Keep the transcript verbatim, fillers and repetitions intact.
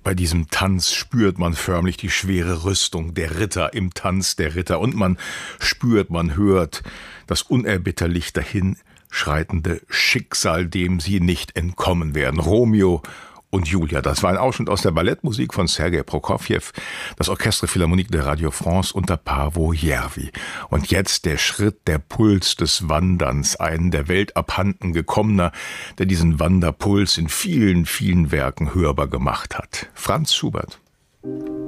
Bei diesem Tanz spürt man förmlich die schwere Rüstung der Ritter im Tanz der Ritter. Und man spürt, man hört das unerbitterlich dahinschreitende Schicksal, dem sie nicht entkommen werden. Romeo und Julia, das war ein Ausschnitt aus der Ballettmusik von Sergei Prokofjew, das Orchestre Philharmonique de Radio France unter Paavo Järvi. Und jetzt der Schritt, der Puls des Wanderns, ein der Welt abhanden gekommener, der diesen Wanderpuls in vielen, vielen Werken hörbar gemacht hat. Franz Schubert.